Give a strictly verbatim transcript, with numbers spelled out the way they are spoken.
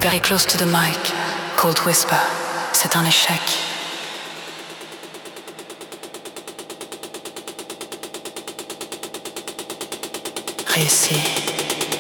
Very close to the mic, cold whisper, c'est un échec. Réussi.